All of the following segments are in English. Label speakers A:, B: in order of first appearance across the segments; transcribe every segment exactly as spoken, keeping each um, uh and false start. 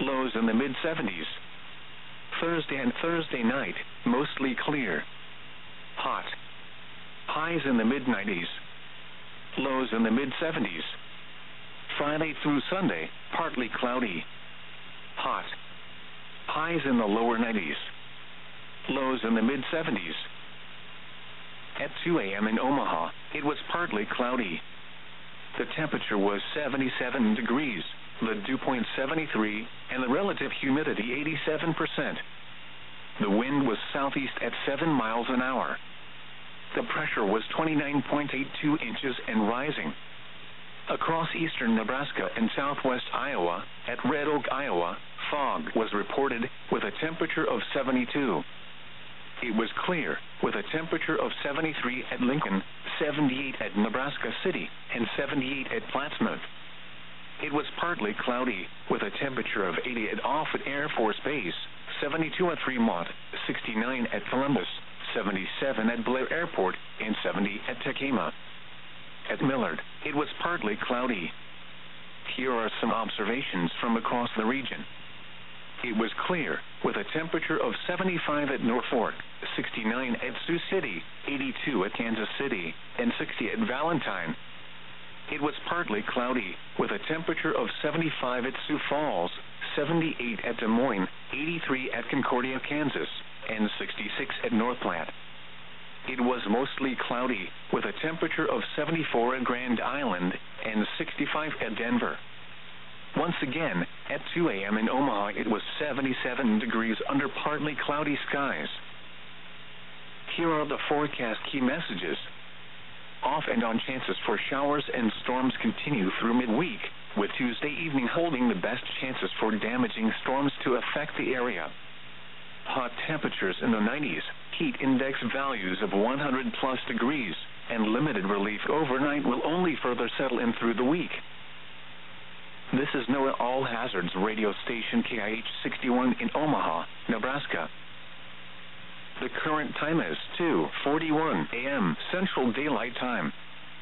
A: Lows in the mid seventies. Thursday and Thursday night, mostly clear. Hot. Highs in the mid nineties. Lows in the mid seventies. Friday through Sunday, partly cloudy. Hot. Highs in the lower nineties. Lows in the mid seventies. At two a m in Omaha, it was partly cloudy. The temperature was seventy-seven degrees, the dew point seventy-three, and the relative humidity eighty-seven percent. The wind was southeast at seven miles an hour. The pressure was twenty-nine point eight two inches and rising. Across eastern Nebraska and southwest Iowa, at Red Oak, Iowa, fog was reported with a temperature of seventy-two. It was clear, with a temperature of seventy-three at Lincoln, seventy-eight at Nebraska City, and seventy-eight at Plattsmouth. It was partly cloudy, with a temperature of eighty at Offutt Air Force Base, seventy-two at Fremont, sixty-nine at Columbus, seventy-seven at Blair Airport, and seventy at Tacoma. At Millard, it was partly cloudy. Here are some observations from across the region. It was clear, with a temperature of seventy-five at Norfolk, sixty-nine at Sioux City, eighty-two at Kansas City, and sixty at Valentine. It was partly cloudy, with a temperature of seventy-five at Sioux Falls, seventy-eight at Des Moines, eighty-three at Concordia, Kansas, and sixty-six at North Platte. It was mostly cloudy, with a temperature of seventy-four at Grand Island and sixty-five at Denver. Once again, at two a m in Omaha, it was seventy-seven degrees under partly cloudy skies. Here are the forecast key messages. Off and on chances for showers and storms continue through midweek, with Tuesday evening holding the best chances for damaging storms to affect the area. Hot temperatures in the nineties, heat index values of one hundred plus degrees, and limited relief overnight will only further settle in through the week. This is NOAA All Hazards radio station K I H sixty-one in Omaha, Nebraska. The current time is two forty-one a m Central Daylight Time.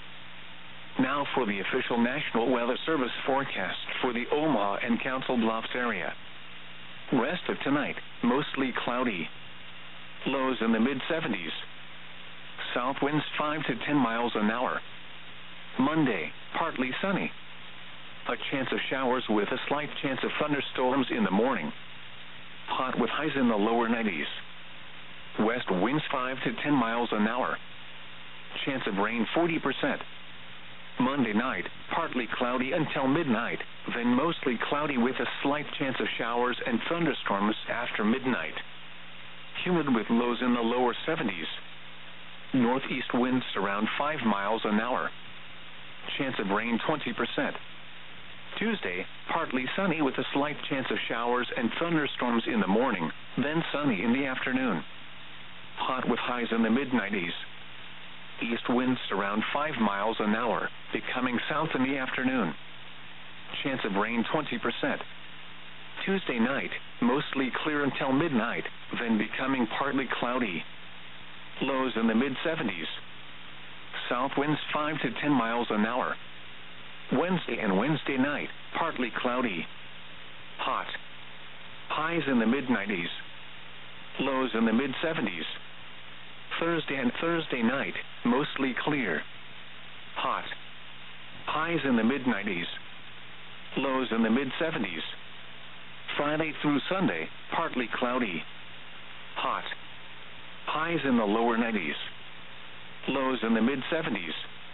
A: Now for the official National Weather Service forecast for the Omaha and Council Bluffs area. Rest of tonight, mostly cloudy. Lows in the mid seventies. South winds five to ten miles an hour. Monday, partly sunny. A chance of showers with a slight chance of thunderstorms in the morning. Hot with highs in the lower nineties. West winds five to ten miles an hour. Chance of rain forty percent. Monday night, partly cloudy until midnight, then mostly cloudy with a slight chance of showers and thunderstorms after midnight. Humid with lows in the lower seventies. Northeast winds around five miles an hour. Chance of rain twenty percent. Tuesday, partly sunny with a slight chance of showers and thunderstorms in the morning, then sunny in the afternoon. Hot with highs in the mid nineties. East winds around five miles an hour, becoming south in the afternoon. Chance of rain twenty percent. Tuesday night, mostly clear until midnight, then becoming partly cloudy. Lows in the mid seventies. South winds five to ten miles an hour. Wednesday and Wednesday night, partly cloudy. Hot. Highs in the mid nineties. Lows in the mid seventies. Thursday and Thursday night, mostly clear. Hot. Highs in the mid nineties. Lows in the mid seventies. Friday through Sunday, partly cloudy. Hot. Highs in the lower nineties. Lows in the mid seventies.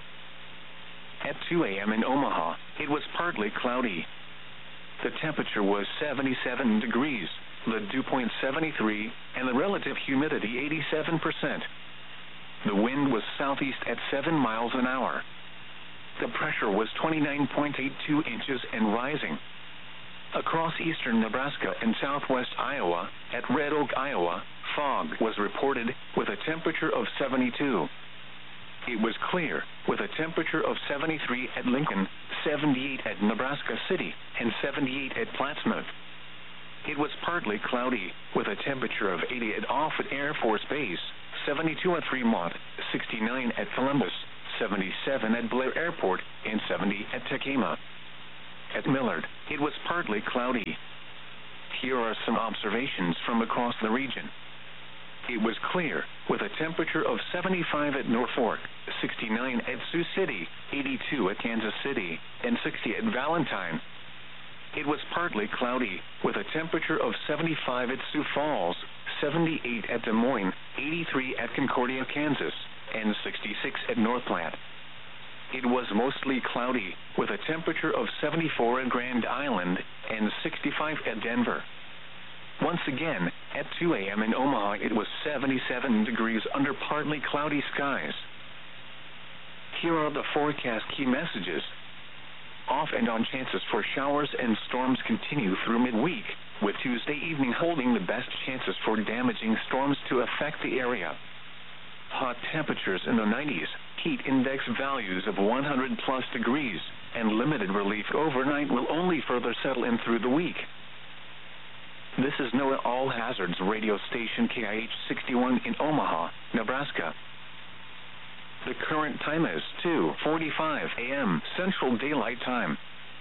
A: At two a m in Omaha, it was partly cloudy. The temperature was seventy-seven degrees, the dew point seventy-three, and the relative humidity eighty-seven percent. The wind was southeast at seven miles an hour. The pressure was twenty-nine point eight two inches and rising. Across eastern Nebraska and southwest Iowa, at Red Oak, Iowa, fog was reported with a temperature of seventy-two. It was clear, with a temperature of seventy-three at Lincoln, seventy-eight at Nebraska City, and seventy-eight at Plattsmouth. It was partly cloudy, with a temperature of eighty at Offutt Air Force Base, seventy-two at Fremont, sixty-nine at Columbus, seventy-seven at Blair Airport, and seventy at Tacoma. At Millard, it was partly cloudy. Here are some observations from across the region. It was clear, with a temperature of seventy-five at Norfolk, sixty-nine at Sioux City, eighty-two at Kansas City, and sixty at Valentine. It was partly cloudy, with a temperature of seventy-five at Sioux Falls, seventy-eight at Des Moines, eighty-three at Concordia, Kansas, and sixty-six at North Platte. It was mostly cloudy, with a temperature of seventy-four at Grand Island and sixty-five at Denver. Once again, at two a m in Omaha it was seventy-seven degrees under partly cloudy skies. Here are the forecast key messages. Off and on chances for showers and storms continue through midweek, with Tuesday evening holding the best chances for damaging storms to affect the area. Hot temperatures in the nineties, heat index values of one hundred plus degrees, and limited relief overnight will only further settle in through the week. This is NOAA All Hazards radio station K I H sixty-one in Omaha, Nebraska. The current time is two forty-five a m Central Daylight Time.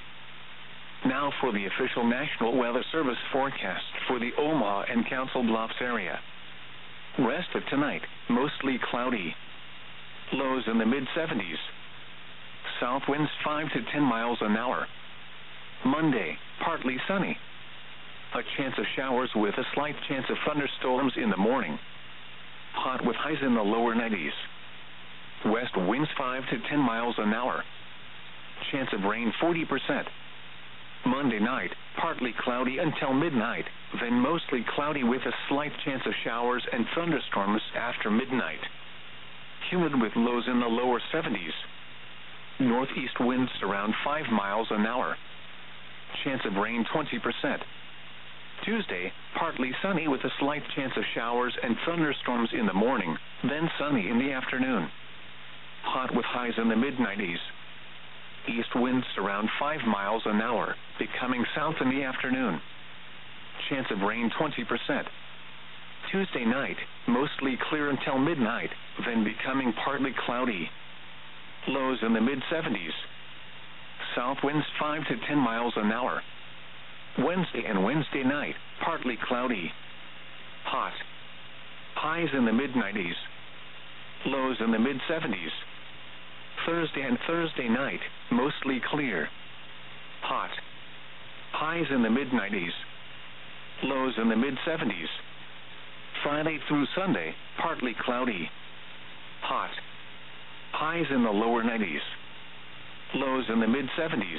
A: Now for the official National Weather Service forecast for the Omaha and Council Bluffs area. Rest of tonight, mostly cloudy. Lows in the mid seventies. South winds five to ten miles an hour. Monday, partly sunny. A chance of showers with a slight chance of thunderstorms in the morning. Hot with highs in the lower nineties. West winds five to ten miles an hour. Chance of rain forty percent. Monday night, partly cloudy until midnight, then mostly cloudy with a slight chance of showers and thunderstorms after midnight. Humid with lows in the lower seventies. Northeast winds around five miles an hour. Chance of rain twenty percent. Tuesday, partly sunny with a slight chance of showers and thunderstorms in the morning, then sunny in the afternoon. Hot with highs in the mid nineties. East winds around five miles an hour, becoming south in the afternoon. Chance of rain twenty percent. Tuesday night, mostly clear until midnight, then becoming partly cloudy. Lows in the mid seventies. South winds five to ten miles an hour. Wednesday and Wednesday night, partly cloudy. Hot. Highs in the mid nineties. Lows in the mid seventies. Thursday and Thursday night, mostly clear. Hot. Highs in the mid nineties. Lows in the mid seventies. Friday through Sunday, partly cloudy. Hot. Highs in the lower nineties. Lows in the mid seventies.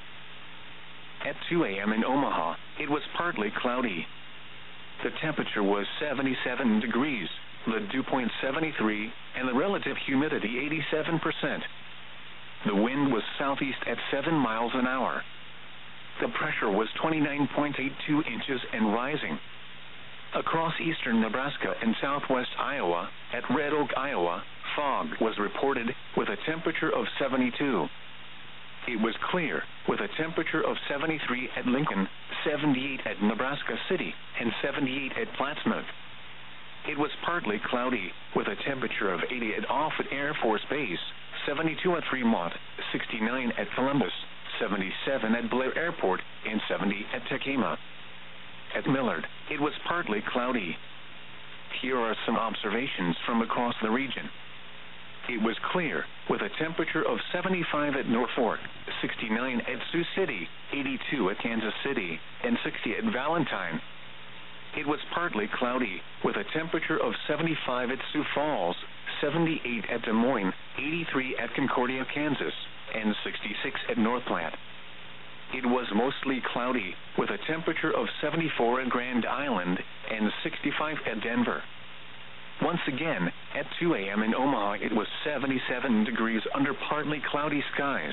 A: At two a m in Omaha, it was partly cloudy. The temperature was seventy-seven degrees, the dew point seventy-three, and the relative humidity eighty-seven percent. The wind was southeast at seven miles an hour. The pressure was twenty-nine point eight two inches and rising. Across eastern Nebraska and southwest Iowa, at Red Oak, Iowa, fog was reported with a temperature of seventy-two. It was clear, with a temperature of seventy-three at Lincoln, seventy-eight at Nebraska City, and seventy-eight at Plattsmouth. It was partly cloudy, with a temperature of eighty at Offutt Air Force Base, seventy-two at Fremont, sixty-nine at Columbus, seventy-seven at Blair Airport, and seventy at Tacoma. At Millard, it was partly cloudy. Here are some observations from across the region. It was clear, with a temperature of seventy-five at Norfolk, sixty-nine at Sioux City, eighty-two at Kansas City, and sixty at Valentine. It was partly cloudy, with a temperature of seventy-five at Sioux Falls, seventy-eight at Des Moines, eighty-three at Concordia, Kansas, and sixty-six at North Platte. It was mostly cloudy, with a temperature of seventy-four at Grand Island and sixty-five at Denver. Once again, at two a m in Omaha it was seventy-seven degrees under partly cloudy skies.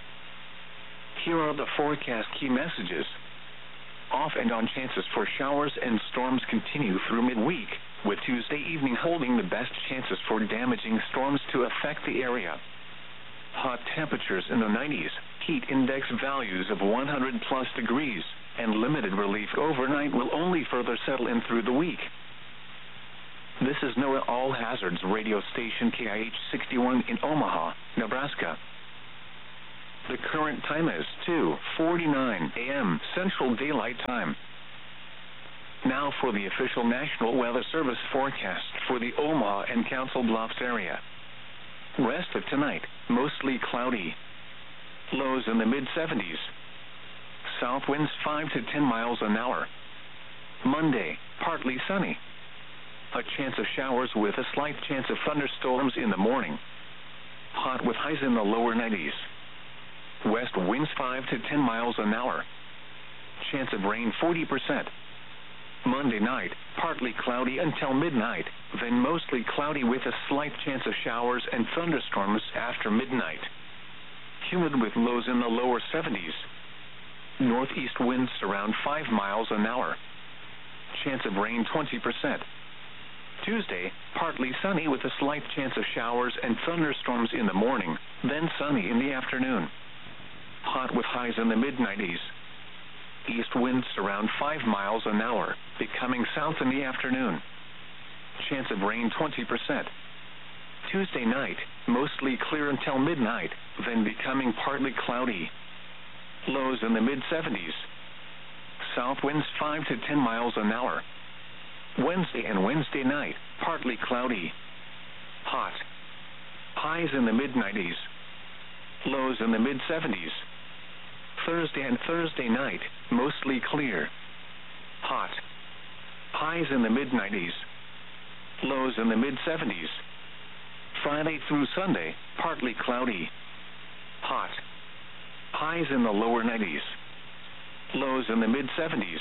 A: Here are the forecast key messages. Off and on chances for showers and storms continue through midweek, with Tuesday evening holding the best chances for damaging storms to affect the area. Hot temperatures in the nineties, heat index values of one hundred plus degrees, and limited relief overnight will only further settle in through the week. This is NOAA All Hazards radio station K I H sixty-one in Omaha, Nebraska. The current time is two forty-nine a m Central Daylight Time. Now for the official National Weather Service forecast for the Omaha and Council Bluffs area. Rest of tonight, mostly cloudy. Lows in the mid seventies. South winds five to ten miles an hour. Monday, partly sunny. A chance of showers with a slight chance of thunderstorms in the morning. Hot with highs in the lower nineties. West winds five to ten miles an hour. Chance of rain forty percent. Monday night, partly cloudy until midnight, then mostly cloudy with a slight chance of showers and thunderstorms after midnight. Humid with lows in the lower seventies. Northeast winds around five miles an hour. Chance of rain twenty percent. Tuesday, partly sunny with a slight chance of showers and thunderstorms in the morning, then sunny in the afternoon. Hot with highs in the mid nineties. East winds around five miles an hour, becoming south in the afternoon. Chance of rain twenty percent. Tuesday night, mostly clear until midnight, then becoming partly cloudy. Lows in the mid seventies. South winds five to ten miles an hour. Wednesday and Wednesday night, partly cloudy. Hot. Highs in the mid nineties. Lows in the mid seventies. Thursday and Thursday night, mostly clear. Hot. Highs in the mid nineties. Lows in the mid seventies. Friday through Sunday, partly cloudy. Hot. Highs in the lower nineties. Lows in the mid seventies.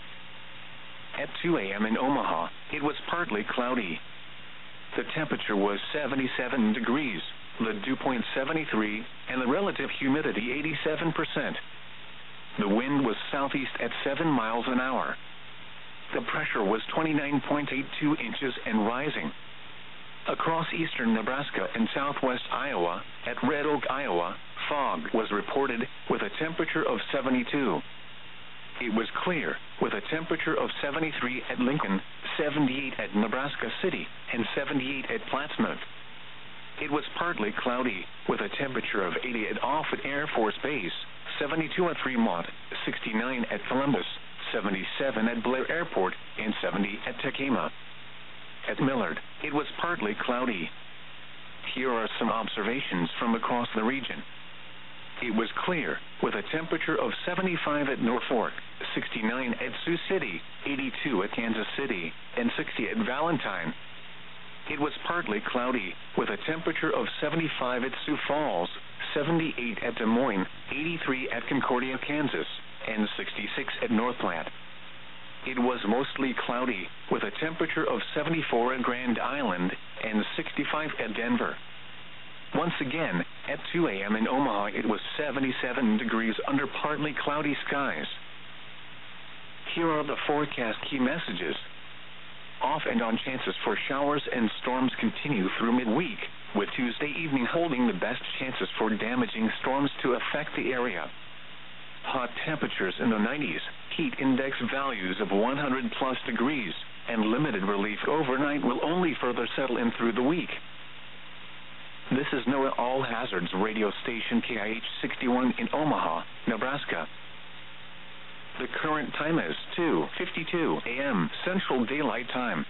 A: At two a.m. in Omaha, it was partly cloudy. The temperature was seventy-seven degrees, the dew point seventy-three, and the relative humidity eighty-seven percent. The wind was southeast at seven miles an hour. The pressure was twenty-nine point eight two inches and rising. Across eastern Nebraska and southwest Iowa, at Red Oak, Iowa, fog was reported with a temperature of seventy-two. It was clear, with a temperature of seventy-three at Lincoln, seventy-eight at Nebraska City, and seventy-eight at Plattsmouth. It was partly cloudy, with a temperature of eighty at Offutt Air Force Base, seventy-two at Fremont, sixty-nine at Columbus, seventy-seven at Blair Airport, and seventy at Tacoma. At Millard, it was partly cloudy. Here are some observations from across the region. It was clear, with a temperature of seventy-five at Norfolk, sixty-nine at Sioux City, eighty-two at Kansas City, and sixty at Valentine. It was partly cloudy, with a temperature of seventy-five at Sioux Falls, seventy-eight at Des Moines, eighty-three at Concordia, Kansas, and sixty-six at North Platte. It was mostly cloudy, with a temperature of seventy-four at Grand Island and sixty-five at Denver. Once again, at two a.m. in Omaha, it was seventy-seven degrees under partly cloudy skies. Here are the forecast key messages. Off and on chances for showers and storms continue through midweek, with Tuesday evening holding the best chances for damaging storms to affect the area. Hot temperatures in the nineties, heat index values of one hundred plus degrees, and limited relief overnight will only further settle in through the week. This is NOAA All Hazards radio station K I H sixty-one in Omaha, Nebraska. The current time is two fifty-two a.m. Central Daylight Time.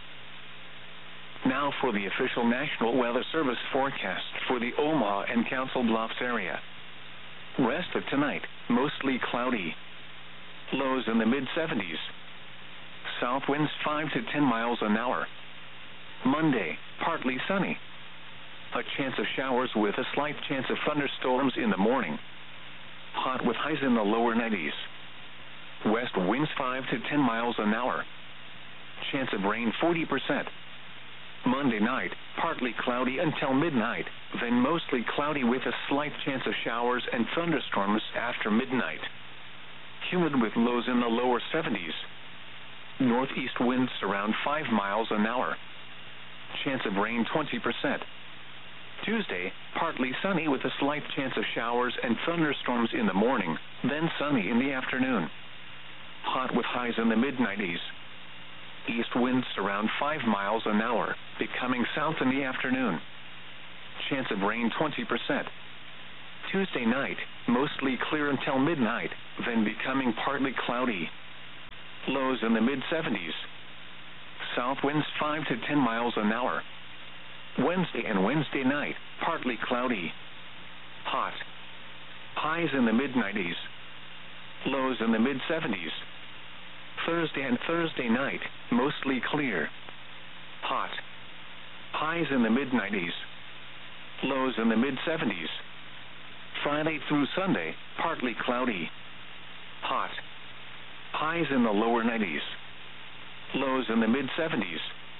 A: Now for the official National Weather Service forecast for the Omaha and Council Bluffs area. Rest of tonight, mostly cloudy. Lows in the mid seventies. South winds five to ten miles an hour. Monday, partly sunny. A chance of showers with a slight chance of thunderstorms in the morning. Hot with highs in the lower nineties. West winds five to ten miles an hour. Chance of rain forty percent. Monday night, partly cloudy until midnight, then mostly cloudy with a slight chance of showers and thunderstorms after midnight. Humid with lows in the lower seventies. Northeast winds around five miles an hour. Chance of rain twenty percent. Tuesday, partly sunny with a slight chance of showers and thunderstorms in the morning, then sunny in the afternoon. Hot with highs in the mid nineties. East winds around five miles an hour, becoming south in the afternoon. Chance of rain twenty percent. Tuesday night, mostly clear until midnight, then becoming partly cloudy. lows in the mid seventies. South winds five to ten miles an hour. Wednesday and Wednesday night, partly cloudy. Hot. Highs in the mid nineties. Lows in the mid seventies. Thursday and Thursday night, mostly clear. Hot. Highs in the mid nineties. Lows in the mid seventies. Friday through Sunday, partly cloudy. Hot. Highs in the lower nineties. Lows in the mid seventies.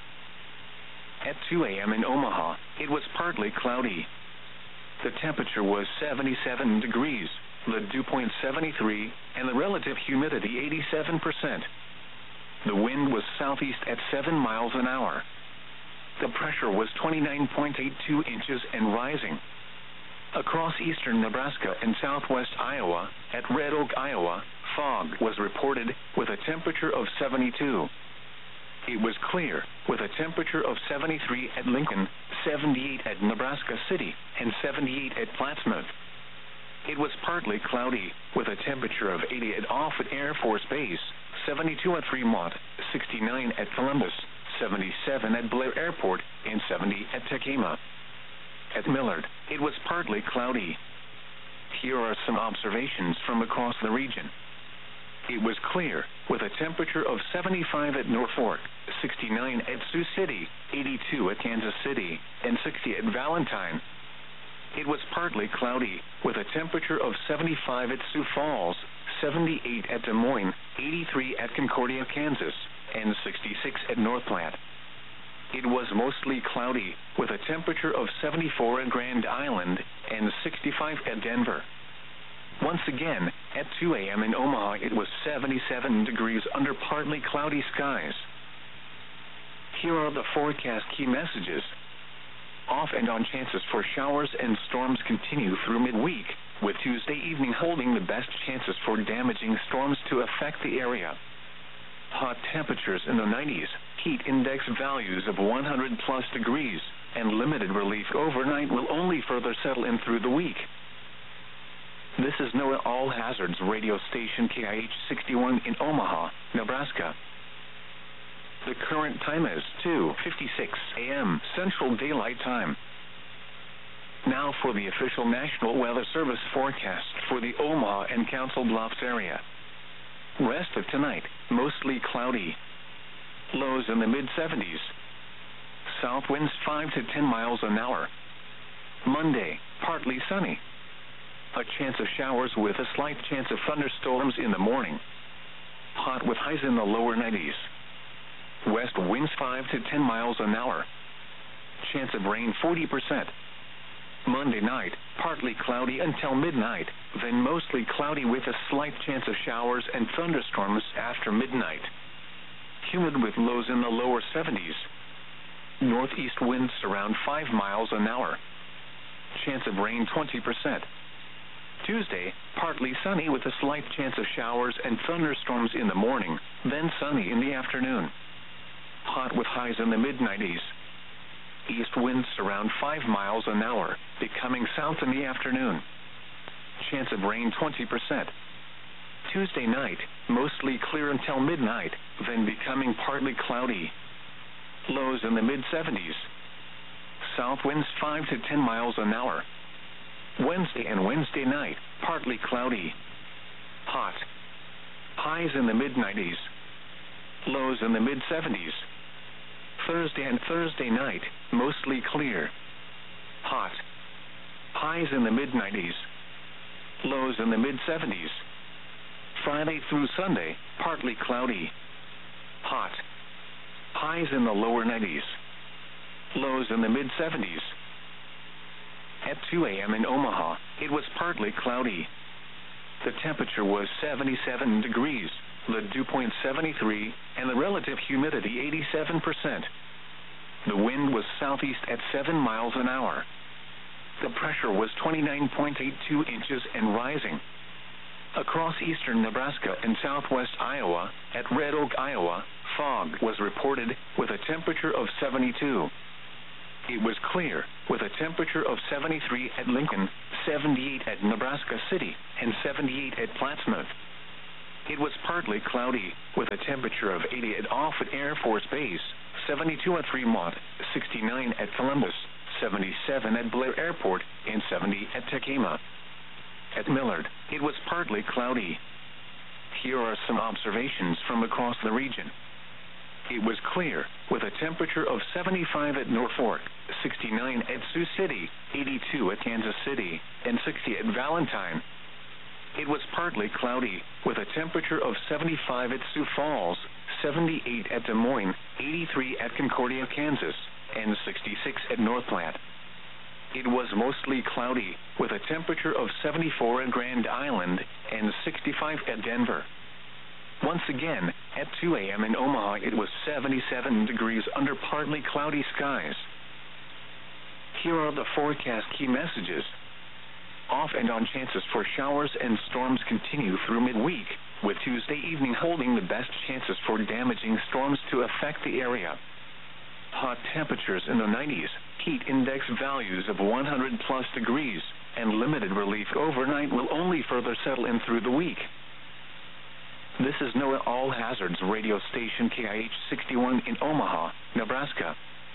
A: At two a.m. in Omaha, it was partly cloudy. The temperature was seventy-seven degrees, the dew point seventy-three, and the relative humidity eighty-seven percent. The wind was southeast at seven miles an hour. The pressure was twenty-nine point eight two inches and rising. Across eastern Nebraska and southwest Iowa, at Red Oak, Iowa, fog was reported with a temperature of seventy-two. It was clear, with a temperature of seventy-three at Lincoln, seventy-eight at Nebraska City, and seventy-eight at Plattsmouth. It was partly cloudy, with a temperature of eighty at Offutt Air Force Base, seventy-two at Fremont, sixty-nine at Columbus, seventy-seven at Blair Airport, and seventy at Tekema. At Millard, it was partly cloudy. Here are some observations from across the region. It was clear, with a temperature of seventy-five at Norfolk, sixty-nine at Sioux City, eighty-two at Kansas City, and sixty at Valentine. It was partly cloudy, with a temperature of seventy-five at Sioux Falls, seventy-eight at Des Moines, eighty-three at Concordia, Kansas, and sixty-six at North Platte. It was mostly cloudy, with a temperature of seventy-four at Grand Island and sixty-five at Denver. Once again, at two a.m. in Omaha, it was seventy-seven degrees under partly cloudy skies. Here are the forecast key messages. Off and on chances for showers and storms continue through midweek, with Tuesday evening holding the best chances for damaging storms to affect the area. Hot temperatures in the nineties, heat index values of one hundred plus degrees, and limited relief overnight will only further settle in through the week. This is NOAA All Hazards radio station K I H sixty-one in Omaha, Nebraska. The current time is two fifty-six a.m. Central Daylight Time. Now for the official National Weather Service forecast for the Omaha and Council Bluffs area. Rest of tonight, mostly cloudy. Lows in the mid seventies. South winds five to ten miles an hour. Monday, partly sunny. A chance of showers with a slight chance of thunderstorms in the morning. Hot with highs in the lower nineties. West winds five to ten miles an hour. Chance of rain forty percent. Monday night, partly cloudy until midnight, then mostly cloudy with a slight chance of showers and thunderstorms after midnight. Humid with lows in the lower seventies. Northeast winds around five miles an hour. Chance of rain twenty percent. Tuesday, partly sunny with a slight chance of showers and thunderstorms in the morning, then sunny in the afternoon. Hot with highs in the mid nineties. East winds around five miles an hour, becoming south in the afternoon. Chance of rain twenty percent. Tuesday night, mostly clear until midnight, then becoming partly cloudy. Lows in the mid seventies. South winds five to ten miles an hour. Wednesday and Wednesday night, partly cloudy. Hot. Highs in the mid nineties. Lows in the mid seventies. Thursday and Thursday night, mostly clear. Hot. Highs in the mid nineties. Lows in the mid seventies. Friday through Sunday, partly cloudy. Hot. Highs in the lower nineties. Lows in the mid seventies. At two a.m. in Omaha, it was partly cloudy. The temperature was seventy-seven degrees, the dew point seventy-three, and the relative humidity eighty-seven percent. The wind was southeast at seven miles an hour. The pressure was twenty-nine point eight two inches and rising. Across eastern Nebraska and southwest Iowa, at Red Oak, Iowa, fog was reported with a temperature of seventy-two. It was clear, with a temperature of seventy-three at Lincoln, seventy-eight at Nebraska City, and seventy-eight at Plattsmouth. it was partly cloudy, with a temperature of eighty at Offutt Air Force Base, seventy-two at Fremont, sixty-nine at Columbus, seventy-seven at Blair Airport, and seventy at Tacoma. At Millard, it was partly cloudy. Here are some observations from across the region. It was clear, with a temperature of seventy-five at Norfolk, sixty-nine at Sioux City, eighty-two at Kansas City, and sixty at Valentine. It was partly cloudy, with a temperature of seventy-five at Sioux Falls, seventy-eight at Des Moines, eighty-three at Concordia, Kansas, and sixty-six at North Platte. It was mostly cloudy, with a temperature of seventy-four at Grand Island and sixty-five at Denver. Once again, at two a m in Omaha, it was seventy-seven degrees under partly cloudy skies. Here are the forecast key messages. Off and on chances for showers and storms continue through midweek, with Tuesday evening holding the best chances for damaging storms to affect the area. Hot temperatures in the nineties, heat index values of one hundred plus degrees, and limited relief overnight will only further settle in through the week. This is NOAA All Hazards radio station K I H sixty-one in Omaha, Nebraska.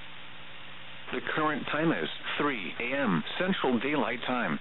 A: The current time is three a m Central Daylight Time.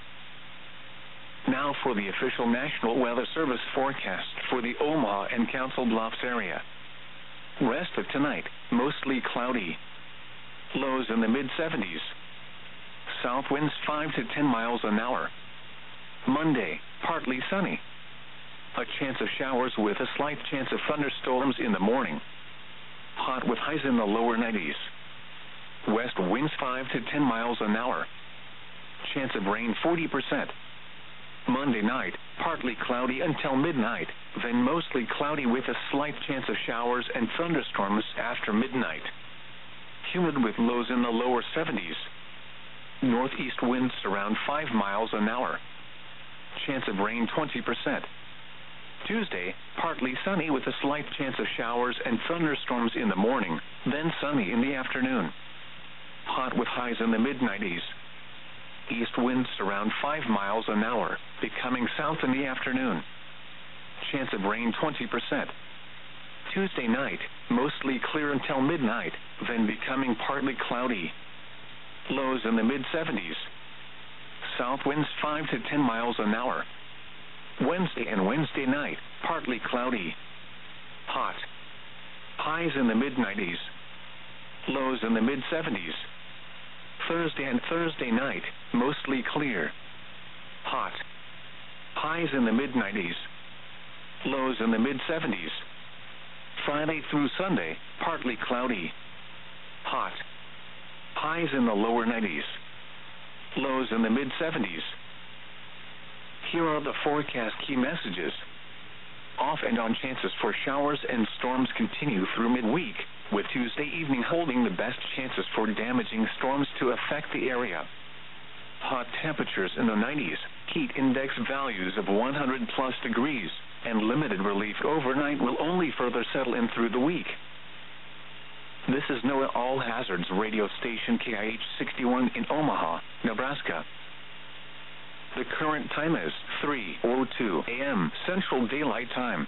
A: Now for the official National Weather Service forecast for the Omaha and Council Bluffs area. Rest of tonight, mostly cloudy. Lows in the mid seventies. South winds five to ten miles an hour. Monday, partly sunny. A chance of showers with a slight chance of thunderstorms in the morning. Hot with highs in the lower nineties. West winds five to ten miles an hour. Chance of rain forty percent. Monday night, partly cloudy until midnight, then mostly cloudy with a slight chance of showers and thunderstorms after midnight. Humid with lows in the lower seventies. Northeast winds around five miles an hour. Chance of rain twenty percent. Tuesday, partly sunny with a slight chance of showers and thunderstorms in the morning, then sunny in the afternoon. Hot with highs in the mid nineties. East winds around five miles an hour, becoming south in the afternoon. Chance of rain twenty percent. Tuesday night, mostly clear until midnight, then becoming partly cloudy. Lows in the mid seventies. South winds five to ten miles an hour. Wednesday and Wednesday night, partly cloudy. Hot. Highs in the mid nineties. Lows in the mid seventies. Thursday and Thursday night, mostly clear. Hot. Highs in the mid nineties. Lows in the mid seventies. Friday through Sunday, partly cloudy. Hot. Highs in the lower nineties. Lows in the mid seventies. Here are the forecast key messages. Off and on chances for showers and storms continue through midweek, with Tuesday evening holding the best chances for damaging storms to affect the area. Hot temperatures in the nineties, heat index values of one hundred plus degrees, and limited relief overnight will only further settle in through the week. This is NOAA All Hazards radio station K I H sixty-one in Omaha, Nebraska. The current time is three oh two a m Central Daylight Time.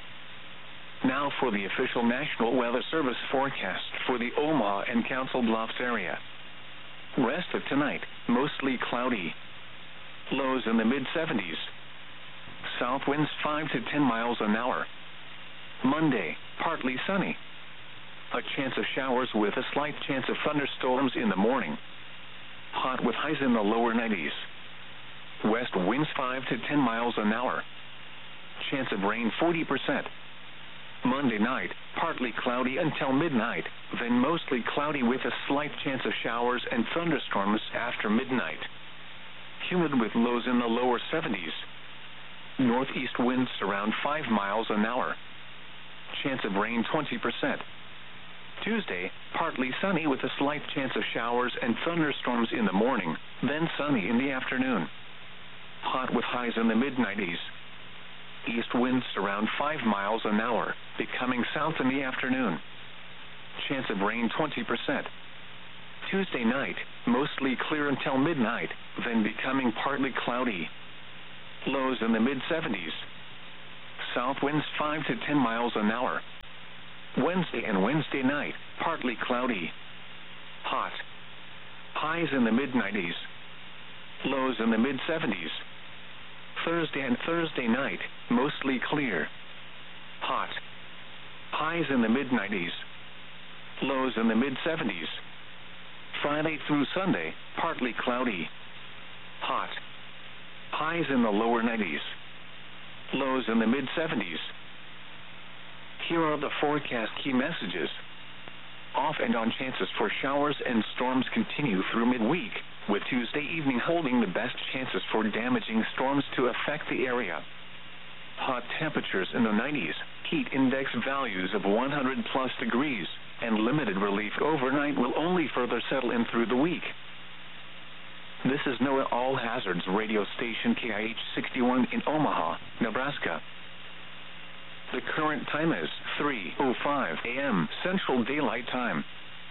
A: Now for the official National Weather Service forecast for the Omaha and Council Bluffs area. Rest of tonight, mostly cloudy. Lows in the mid seventies. South winds five to ten miles an hour. Monday, partly sunny. A chance of showers with a slight chance of thunderstorms in the morning. Hot with highs in the lower nineties. West winds five to ten miles an hour. Chance of rain forty percent. Monday night, partly cloudy until midnight, then mostly cloudy with a slight chance of showers and thunderstorms after midnight. Humid with lows in the lower seventies. Northeast winds around five miles an hour. Chance of rain twenty percent. Tuesday, partly sunny with a slight chance of showers and thunderstorms in the morning, then sunny in the afternoon. Hot with highs in the mid nineties. East winds around five miles an hour, becoming south in the afternoon. Chance of rain twenty percent. Tuesday night, mostly clear until midnight, then becoming partly cloudy. Lows in the mid seventies. south winds five to ten miles an hour. Wednesday and Wednesday night, partly cloudy. Hot. Highs in the mid nineties. Lows in the mid seventies. Thursday and Thursday night, mostly clear. Hot. Highs in the mid nineties. Lows in the mid seventies. Friday through Sunday, partly cloudy. Hot. Highs in the lower nineties. Lows in the mid seventies. Here are the forecast key messages. Off and on chances for showers and storms continue through midweek, with Tuesday evening holding the best chances for damaging storms to affect the area. Hot temperatures in the nineties, heat index values of one hundred plus degrees, and limited relief overnight will only further settle in through the week. This is NOAA All Hazards radio station K I H sixty-one in Omaha, Nebraska. The current time is three oh five a m Central Daylight Time.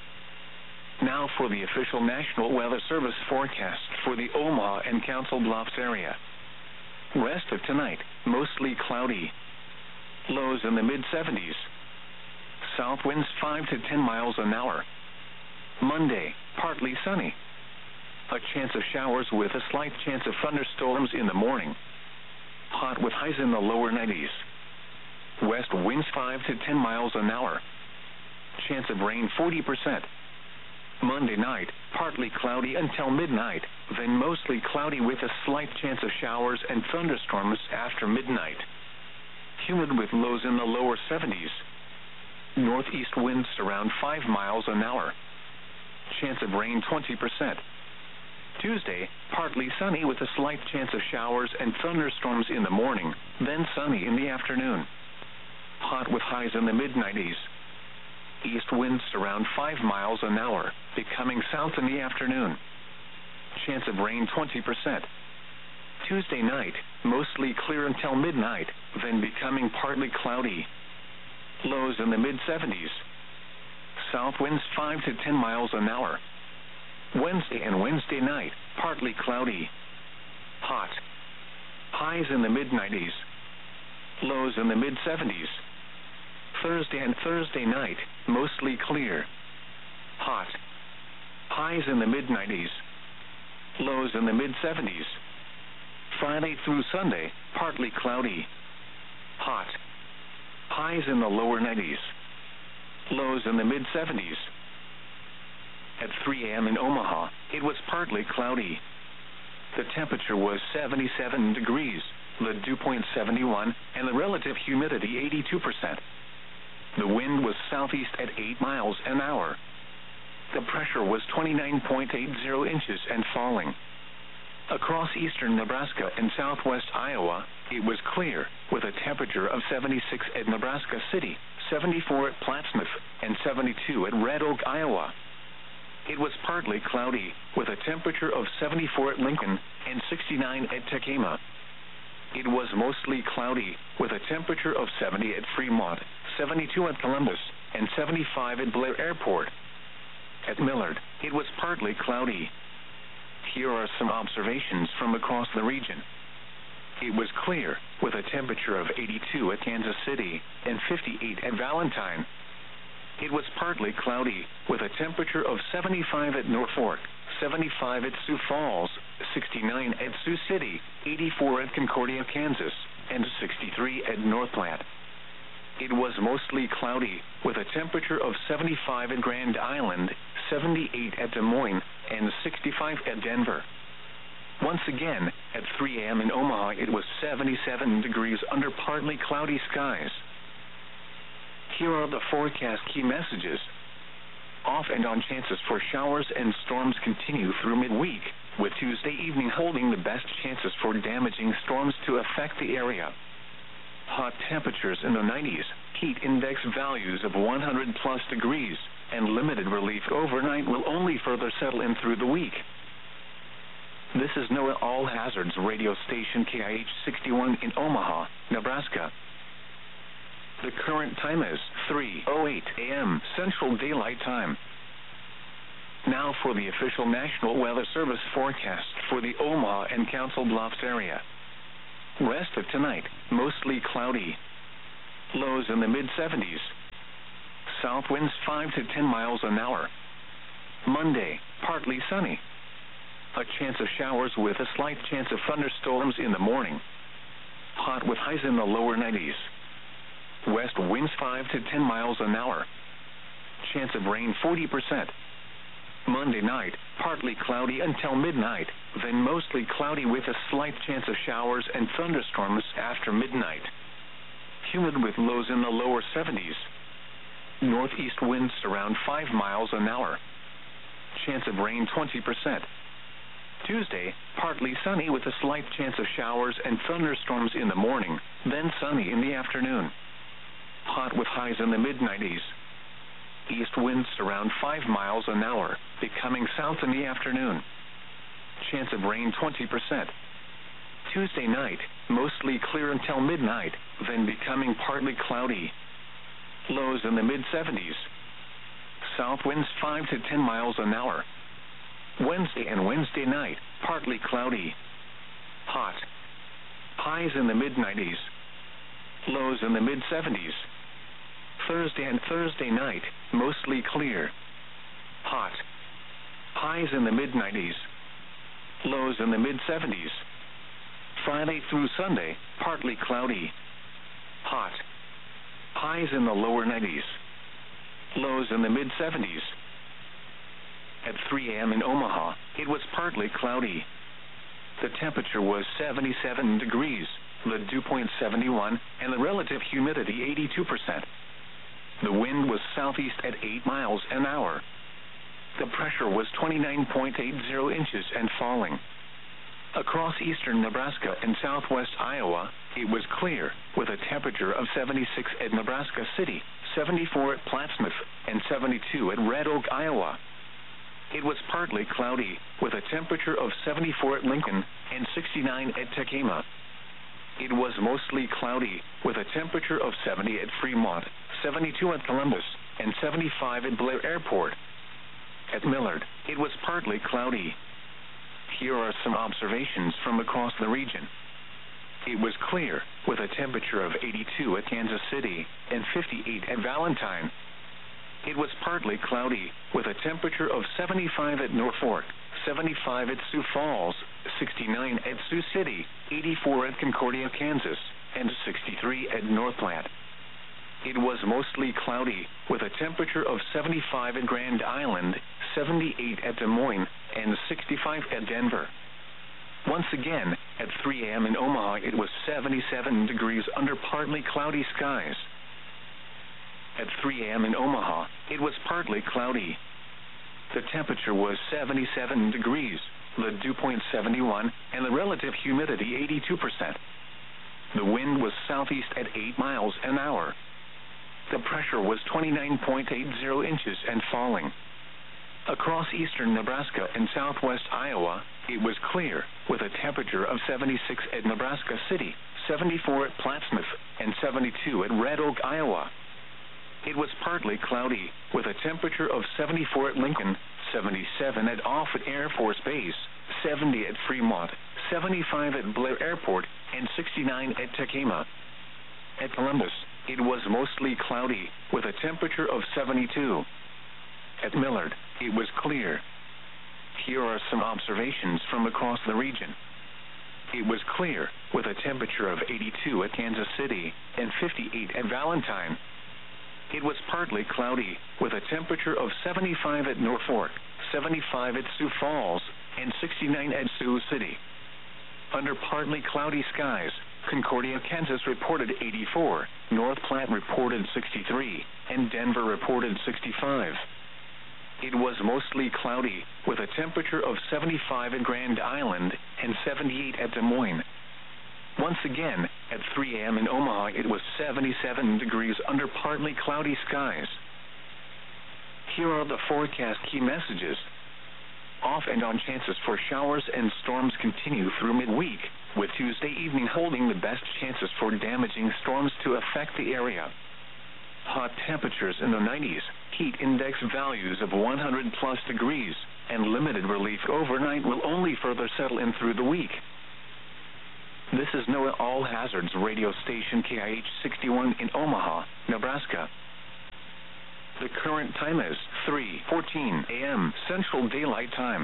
A: Now for the official National Weather Service forecast for the Omaha and Council Bluffs area. Rest of tonight, mostly cloudy. Lows in the mid seventies. South winds five to ten miles an hour. Monday, partly sunny. A chance of showers with a slight chance of thunderstorms in the morning. Hot with highs in the lower nineties. West winds five to ten miles an hour. Chance of rain forty percent. Monday night, partly cloudy until midnight, then mostly cloudy with a slight chance of showers and thunderstorms after midnight. Humid with lows in the lower seventies. Northeast winds around five miles an hour. Chance of rain twenty percent. Tuesday, partly sunny with a slight chance of showers and thunderstorms in the morning, then sunny in the afternoon. Hot with highs in the mid nineties. East winds around five miles an hour, becoming south in the afternoon. Chance of rain twenty percent. Tuesday night, mostly clear until midnight, then becoming partly cloudy. Lows in the mid seventies. South winds five to ten miles an hour. Wednesday and Wednesday night, partly cloudy. Hot. Highs in the mid nineties. Lows in the mid seventies. Thursday and Thursday night, mostly clear. Hot. Highs in the mid nineties. Lows in the mid seventies. Friday through Sunday, partly cloudy. Hot. Highs in the lower nineties. Lows in the mid seventies. At three a m in Omaha, it was partly cloudy. The temperature was seventy-seven degrees, the dew point seventy-one, and the relative humidity eighty-two percent. The wind was southeast at eight miles an hour. The pressure was twenty-nine point eight zero inches and falling. Across eastern Nebraska and southwest Iowa, it was clear, with a temperature of seventy-six at Nebraska City, seventy-four at Plattsmouth, and seventy-two at Red Oak, Iowa. It was partly cloudy, with a temperature of seventy-four at Lincoln and sixty-nine at Tacoma. It was mostly cloudy, with a temperature of seventy at Fremont, seventy-two at Columbus, and seventy-five at Blair Airport. At Millard, it was partly cloudy. Here are some observations from across the region. It was clear, with a temperature of eighty-two at Kansas City and fifty-eight at Valentine. It was partly cloudy, with a temperature of seventy-five at Norfolk, seventy-five at Sioux Falls, sixty-nine at Sioux City, eighty-four at Concordia, Kansas, and sixty-three at North Platte. It was mostly cloudy, with a temperature of seventy-five at Grand Island, seventy-eight at Des Moines, and sixty-five at Denver. Once again, at three a m in Omaha, it was seventy-seven degrees under partly cloudy skies. Here are the forecast key messages. Off and on chances for showers and storms continue through midweek, with Tuesday evening holding the best chances for damaging storms to affect the area. Hot temperatures in the nineties, heat index values of one hundred plus degrees, and limited relief overnight will only further settle in through the week. This is NOAA All Hazards radio station K I H sixty-one in Omaha, Nebraska. The current time is three oh eight a m Central Daylight Time. Now for the official National Weather Service forecast for the Omaha and Council Bluffs area. Rest of tonight, mostly cloudy. lows in the mid seventies. South winds five to ten miles an hour. Monday, partly sunny. A chance of showers with a slight chance of thunderstorms in the morning. Hot with highs in the lower nineties. West winds five to ten miles an hour. Chance of rain forty percent. Monday night, partly cloudy until midnight, then mostly cloudy with a slight chance of showers and thunderstorms after midnight. Humid with lows in the lower seventies. Northeast winds around five miles an hour. Chance of rain twenty percent. Tuesday, partly sunny with a slight chance of showers and thunderstorms in the morning, then sunny in the afternoon. Hot with highs in the mid nineties. East winds around five miles an hour, becoming south in the afternoon. Chance of rain twenty percent. Tuesday night, mostly clear until midnight, then becoming partly cloudy. Lows in the mid seventies. South winds five to ten miles an hour. Wednesday and Wednesday night, partly cloudy. Hot. Highs in the mid nineties. Lows in the mid seventies. Thursday and Thursday night, mostly clear. Hot. Highs in the mid nineties. Lows in the mid seventies. Friday through Sunday, partly cloudy. Hot. Highs in the lower nineties. Lows in the mid seventies. At three a m in Omaha, it was partly cloudy. The temperature was seventy-seven degrees, the dew point seventy-one, and the relative humidity eighty-two percent. The wind was southeast at eight miles an hour. The pressure was twenty-nine point eight zero inches and falling. Across eastern Nebraska and southwest Iowa, it was clear, with a temperature of seventy-six at Nebraska City, seventy-four at Plattsmouth, and seventy-two at Red Oak, Iowa. It was partly cloudy, with a temperature of seventy-four at Lincoln and sixty-nine at Tekema. It was mostly cloudy, with a temperature of seventy at Fremont, seventy-two at Columbus, and seventy-five at Blair Airport. At Millard, it was partly cloudy. Here are some observations from across the region. It was clear, with a temperature of eighty-two at Kansas City and fifty-eight at Valentine. It was partly cloudy, with a temperature of seventy-five at Norfolk, seventy-five at Sioux Falls, sixty-nine at Sioux City, eighty-four at Concordia, Kansas, and sixty-three at North Platte. It was mostly cloudy, with a temperature of seventy-five at Grand Island, seventy-eight at Des Moines, and sixty-five at Denver. Once again, at three a m in Omaha, it was seventy-seven degrees under partly cloudy skies. At three a m in Omaha, it was partly cloudy. The temperature was seventy-seven degrees, the dew point seventy-one, and the relative humidity eighty-two percent. The wind was southeast at eight miles an hour. The pressure was twenty-nine point eight zero inches and falling. Across eastern Nebraska and southwest Iowa, it was clear, with a temperature of seventy-six at Nebraska City, seventy-four at Plattsmouth, and seventy-two at Red Oak, Iowa. It was partly cloudy, with a temperature of seventy-four at Lincoln, seventy-seven at Offutt Air Force Base, seventy at Fremont, seventy-five at Blair Airport, and sixty-nine at Tekema. At Columbus, it was mostly cloudy, with a temperature of seventy-two. At Millard, it was clear. Here are some observations from across the region. It was clear, with a temperature of eighty-two at Kansas City and fifty-eight at Valentine. It was partly cloudy, with a temperature of seventy-five at Norfolk, seventy-five at Sioux Falls, and sixty-nine at Sioux City. Under partly cloudy skies, Concordia, Kansas reported eighty-four, North Platte reported sixty-three, and Denver reported sixty-five. It was mostly cloudy, with a temperature of seventy-five at Grand Island and seventy-eight at Des Moines. Once again, at three a m in Omaha, it was seventy-seven degrees under partly cloudy skies. Here are the forecast key messages. Off and on chances for showers and storms continue through midweek, with Tuesday evening holding the best chances for damaging storms to affect the area. Hot temperatures in the nineties, heat index values of one hundred plus degrees, and limited relief overnight will only further settle in through the week. This is NOAA All Hazards radio station K I H sixty-one in Omaha, Nebraska. The current time is three fourteen a m Central Daylight Time.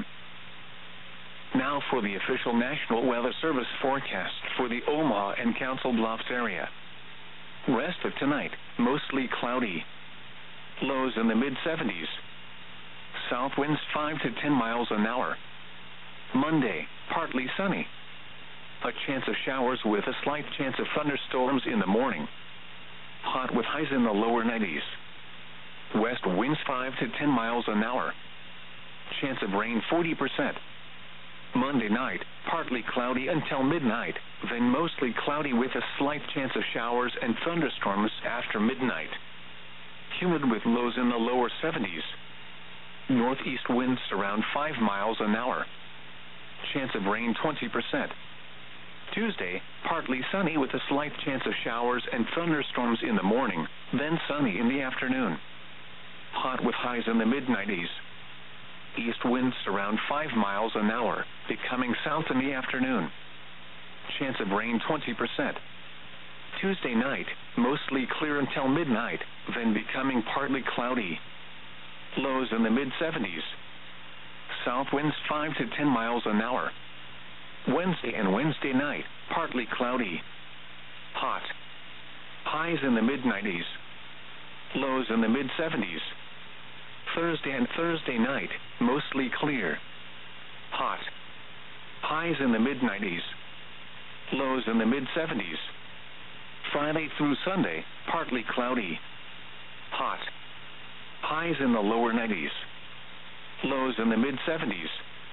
A: Now for the official National Weather Service forecast for the Omaha and Council Bluffs area. Rest of tonight, mostly cloudy. Lows in the mid seventies. South winds five to ten miles an hour. Monday, partly sunny. A chance of showers with a slight chance of thunderstorms in the morning. Hot with highs in the lower nineties. West winds five to ten miles an hour. Chance of rain forty percent. Monday night, partly cloudy until midnight, then mostly cloudy with a slight chance of showers and thunderstorms after midnight. Humid with lows in the lower seventies. Northeast winds around five miles an hour. Chance of rain twenty percent. Tuesday, partly sunny with a slight chance of showers and thunderstorms in the morning, then sunny in the afternoon. Hot with highs in the mid nineties. East winds around five miles an hour, becoming south in the afternoon. Chance of rain twenty percent. Tuesday night, mostly clear until midnight, then becoming partly cloudy. Lows in the mid seventies. South winds five to ten miles an hour. Wednesday and Wednesday night, partly cloudy. Hot. Highs in the mid nineties. Lows in the mid seventies. Thursday and Thursday night, mostly clear. Hot. Highs in the mid nineties. Lows in the mid seventies. Friday through Sunday, partly cloudy. Hot. Highs in the lower nineties. Lows in the mid seventies.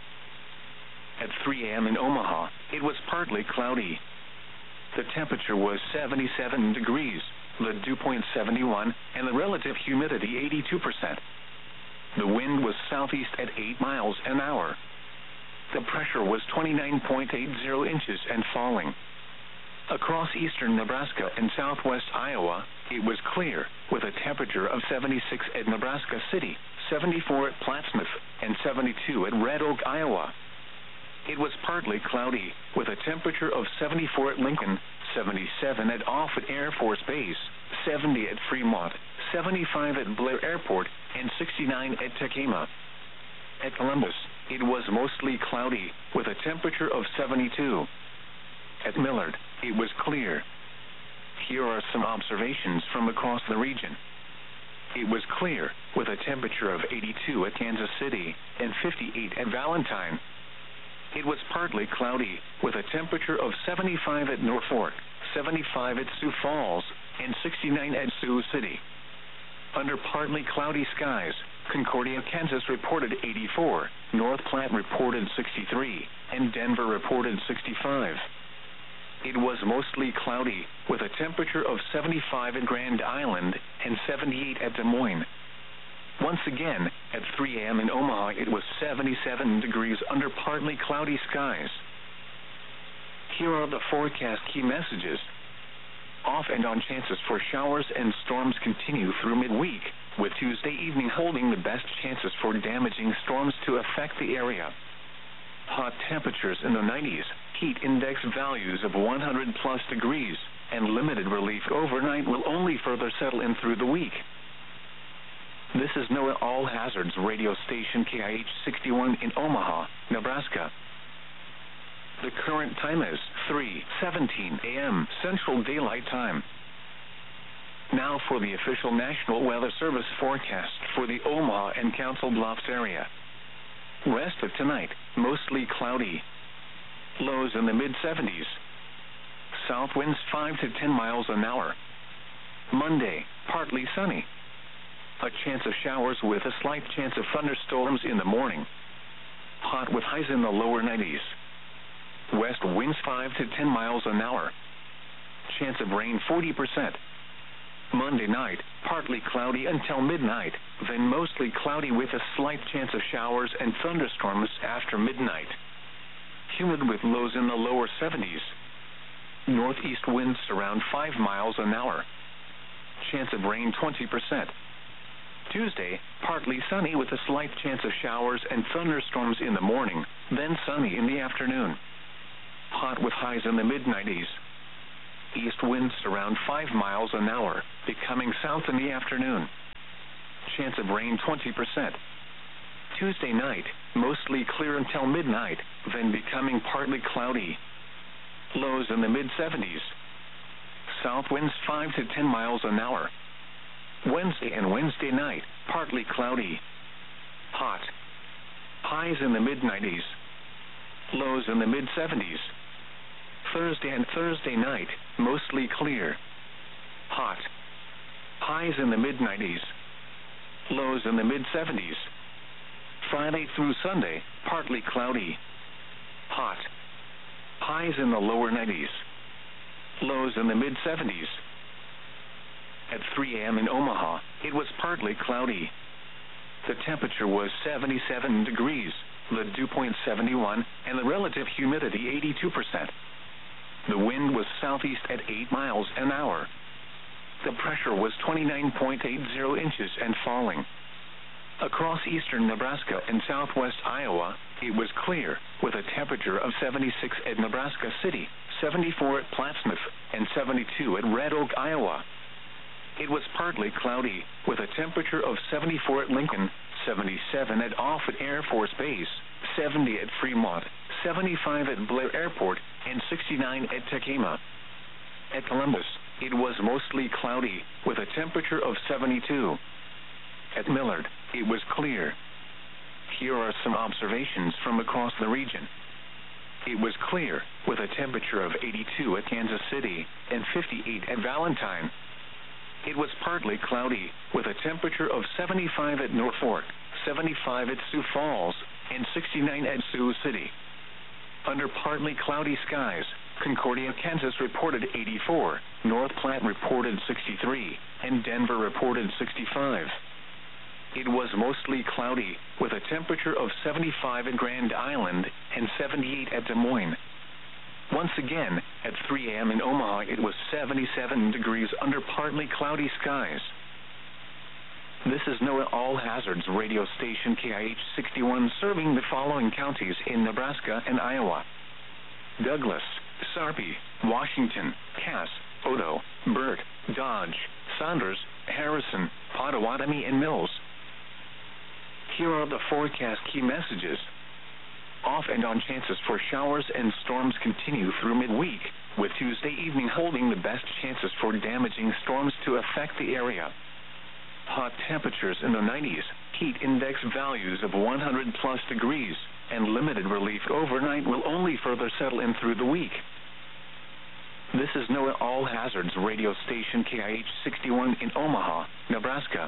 A: At three a m in Omaha, it was partly cloudy. The temperature was seventy-seven degrees, the dew point seventy-one, and the relative humidity eighty-two percent. The wind was southeast at eight miles an hour. The pressure was twenty-nine point eight zero inches and falling. Across eastern Nebraska and southwest Iowa, it was clear, with a temperature of seventy-six at Nebraska City, seventy-four at Plattsmouth, and seventy-two at Red Oak, Iowa. It was partly cloudy, with a temperature of seventy-four at Lincoln, seventy-seven at Offutt Air Force Base, seventy at Fremont, seventy-five at Blair Airport, and sixty-nine at Tacoma. At Columbus, it was mostly cloudy, with a temperature of seventy-two. At Millard, it was clear. Here are some observations from across the region. It was clear, with a temperature of eighty-two at Kansas City, and fifty-eight at Valentine. It was partly cloudy, with a temperature of seventy-five at Norfolk, seventy-five at Sioux Falls, and sixty-nine at Sioux City. Under partly cloudy skies, Concordia, Kansas reported eighty-four, North Platte reported sixty-three, and Denver reported sixty-five. It was mostly cloudy, with a temperature of seventy-five at Grand Island and seventy-eight at Des Moines. Once again, at three a m in Omaha, it was seventy-seven degrees under partly cloudy skies. Here are the forecast key messages. Off and on chances for showers and storms continue through midweek, with Tuesday evening holding the best chances for damaging storms to affect the area. Hot temperatures in the nineties, heat index values of one hundred plus degrees, and limited relief overnight will only further settle in through the week. This is NOAA All Hazards radio station K I H sixty-one in Omaha, Nebraska. The current time is three seventeen a m Central Daylight Time. Now for the official National Weather Service forecast for the Omaha and Council Bluffs area. Rest of tonight, mostly cloudy. Lows in the mid seventies. South winds five to ten miles an hour. Monday, partly sunny. A chance of showers with a slight chance of thunderstorms in the morning. Hot with highs in the lower nineties. West winds five to ten miles an hour. Chance of rain forty percent. Monday night, partly cloudy until midnight, then mostly cloudy with a slight chance of showers and thunderstorms after midnight. Humid with lows in the lower seventies. Northeast winds around five miles an hour. Chance of rain twenty percent. Tuesday, partly sunny with a slight chance of showers and thunderstorms in the morning, then sunny in the afternoon. hot with highs in the mid nineties. East winds around five miles an hour, becoming south in the afternoon. Chance of rain twenty percent. Tuesday night, mostly clear until midnight, then becoming partly cloudy. Lows in the mid seventies. South winds five to ten miles an hour. Wednesday and Wednesday night, partly cloudy. Hot. Highs in the mid nineties. Lows in the mid seventies. Thursday and Thursday night, mostly clear. Hot. Highs in the mid nineties. Lows in the mid seventies. Friday through Sunday, partly cloudy. Hot. Highs in the lower nineties. Lows in the mid seventies. At three a m in Omaha, it was partly cloudy. The temperature was seventy-seven degrees, the dew point seventy-one, and the relative humidity eighty-two percent. The wind was southeast at eight miles an hour. The pressure was twenty-nine point eight zero inches and falling. Across eastern Nebraska and southwest Iowa, it was clear, with a temperature of seventy-six at Nebraska City, seventy-four at Plattsmouth, and seventy-two at Red Oak, Iowa. It was partly cloudy, with a temperature of seventy-four at Lincoln, seventy-seven at Offutt Air Force Base, seventy at Fremont, seventy-five at Blair Airport, and sixty-nine at Tacoma. At Columbus, it was mostly cloudy, with a temperature of seventy-two. At Millard, it was clear. Here are some observations from across the region. It was clear, with a temperature of eighty-two at Kansas City, and fifty-eight at Valentine. It was partly cloudy, with a temperature of seventy-five at Norfolk, seventy-five at Sioux Falls, and sixty-nine at Sioux City. Under partly cloudy skies, Concordia, Kansas reported eighty-four, North Platte reported sixty-three, and Denver reported sixty-five. It was mostly cloudy, with a temperature of seventy-five at Grand Island and seventy-eight at Des Moines. Once again, at three a m in Omaha, it was seventy-seven degrees under partly cloudy skies. This is NOAA All Hazards radio station K I H sixty-one, serving the following counties in Nebraska and Iowa: Douglas, Sarpy, Washington, Cass, Odo, Burt, Dodge, Saunders, Harrison, Pottawatomie, and Mills. Here are the forecast key messages. Off and on chances for showers and storms continue through midweek, with Tuesday evening holding the best chances for damaging storms to affect the area. Hot temperatures in the nineties, heat index values of one hundred plus degrees, and limited relief overnight will only further settle in through the week. This is NOAA All Hazards radio station K I H sixty-one in Omaha, Nebraska.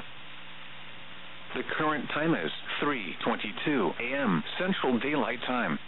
A: The current time is three twenty-two a m Central Daylight Time.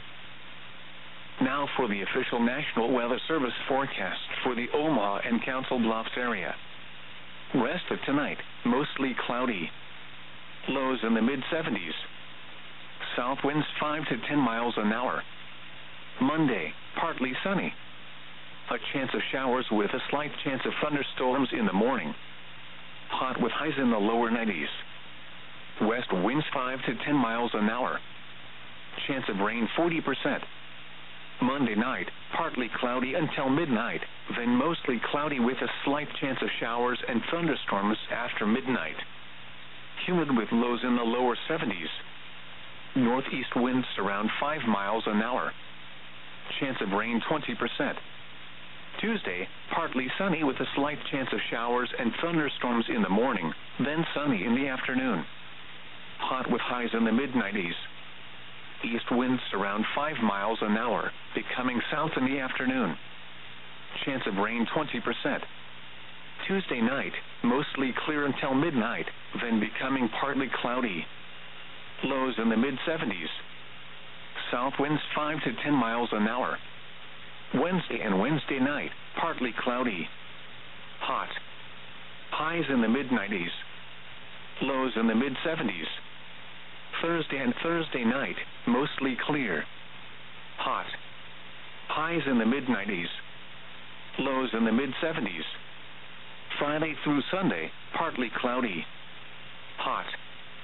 A: Now for the official National Weather Service forecast for the Omaha and Council Bluffs area. Rest of tonight, mostly cloudy. Lows in the mid seventies. South winds five to ten miles an hour. Monday, partly sunny. A chance of showers with a slight chance of thunderstorms in the morning. Hot with highs in the lower nineties. West winds five to ten miles an hour. Chance of rain forty percent. Monday night, partly cloudy until midnight, then mostly cloudy with a slight chance of showers and thunderstorms after midnight. Humid with lows in the lower seventies. Northeast winds around five miles an hour. Chance of rain twenty percent. Tuesday, partly sunny with a slight chance of showers and thunderstorms in the morning, then sunny in the afternoon. Hot with highs in the mid nineties. East winds around five miles an hour, becoming south in the afternoon. Chance of rain twenty percent. Tuesday night, mostly clear until midnight, then becoming partly cloudy. Lows in the mid seventies. South winds five to ten miles an hour. Wednesday and Wednesday night, partly cloudy. Hot. Highs in the mid nineties. Lows in the mid seventies. Thursday and Thursday night, mostly clear. Hot. Highs in the mid nineties. Lows in the mid seventies. Friday through Sunday, partly cloudy. Hot.